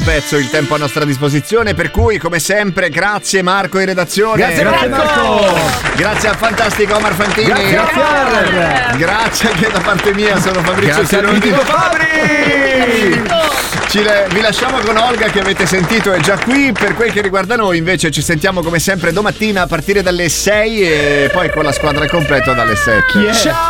pezzo il tempo a nostra disposizione, per cui come sempre grazie Marco in redazione. Grazie Marco. Grazie al fantastico Omar Fantini. Grazie anche da parte mia, sono Fabrizio Sironi. Vi lasciamo con Olga, che avete sentito è già qui. Per quel che riguarda noi invece ci sentiamo come sempre domattina a partire dalle 6 e poi con la squadra al completo dalle 7. Ciao.